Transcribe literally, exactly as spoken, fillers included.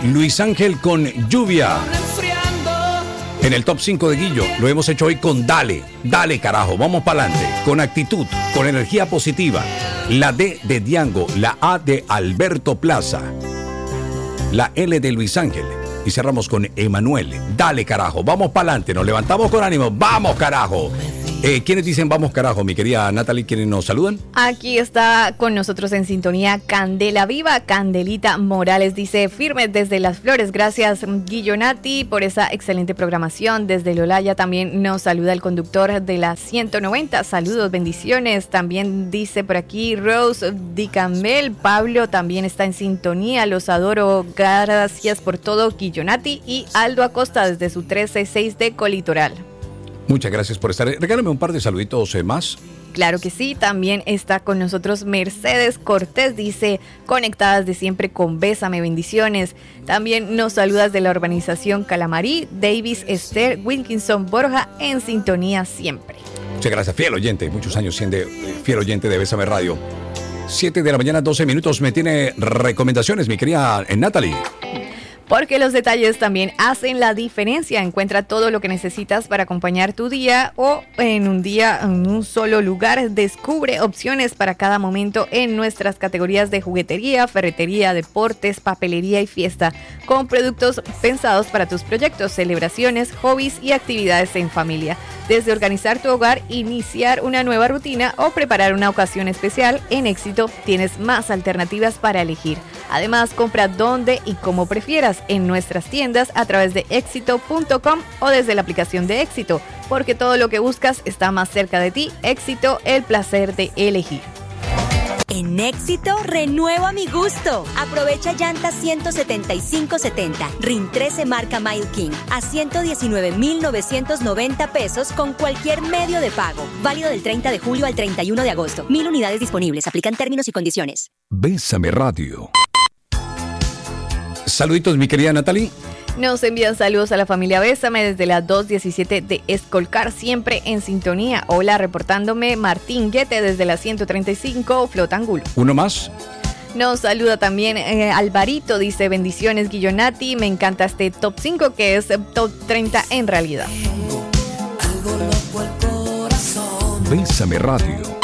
Luis Ángel con Lluvia. En el top cinco de Guillo, lo hemos hecho hoy con Dale, Dale carajo, vamos para adelante, con actitud, con energía positiva. La D de Diango, la A de Alberto Plaza, la L de Luis Ángel. Y cerramos con Emanuel. Dale carajo, vamos para adelante, nos levantamos con ánimo, vamos carajo. Eh, ¿Quiénes dicen vamos carajo, mi querida Natalie? ¿Quiénes nos saludan? Aquí está con nosotros en sintonía Candela Viva. Candelita Morales dice: firme desde Las Flores. Gracias, Guillonati, por esa excelente programación. Desde Lolaya también nos saluda el conductor de la ciento noventa. Saludos, bendiciones. También dice por aquí Rose Dicamel. Pablo también está en sintonía. Los adoro. Gracias por todo, Guillonati. Y Aldo Acosta desde su trece seis de Colitoral. Muchas gracias por estar. Regálame un par de saluditos eh, más. Claro que sí, también está con nosotros Mercedes Cortés, dice, conectadas de siempre con Bésame, bendiciones. También nos saludas de la urbanización Calamarí, Davis Esther Wilkinson Borja, en sintonía siempre. Muchas gracias, fiel oyente, muchos años siendo fiel oyente de Bésame Radio. siete de la mañana, doce minutos, me tiene recomendaciones, mi querida Natalie. Porque los detalles también hacen la diferencia. Encuentra todo lo que necesitas para acompañar tu día o en un día en un solo lugar. Descubre opciones para cada momento en nuestras categorías de juguetería, ferretería, deportes, papelería y fiesta, con productos pensados para tus proyectos, celebraciones, hobbies y actividades en familia. Desde organizar tu hogar, iniciar una nueva rutina o preparar una ocasión especial, en Éxito tienes más alternativas para elegir. Además, compra donde y como prefieras en nuestras tiendas a través de éxito punto com o desde la aplicación de Éxito, porque todo lo que buscas está más cerca de ti. Éxito, el placer de elegir. En Éxito, renueva mi gusto. Aprovecha llantas ciento setenta y cinco setenta, R I N trece marca Mile King a ciento diecinueve mil novecientos noventa pesos con cualquier medio de pago. Válido del treinta de julio al treinta y uno de agosto. Mil unidades disponibles. Aplican términos y condiciones. Bésame Radio. Saluditos, mi querida Natalie. Nos envían saludos a la familia Bésame desde la doscientos diecisiete de Escolcar, siempre en sintonía. Hola, reportándome Martín Guete desde la ciento treinta y cinco Flotangulo. ¿Uno más? Nos saluda también eh, Alvarito, dice: bendiciones, Guillonati, me encanta este top cinco que es top treinta en realidad. Bésame Radio.